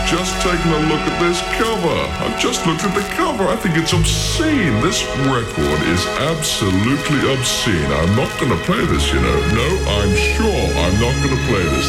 just taken a look at this cover. I've just looked at the cover. I think it's obscene. This record is absolutely obscene. I'm not going to play this, you know. No, I'm sure I'm not going to play this.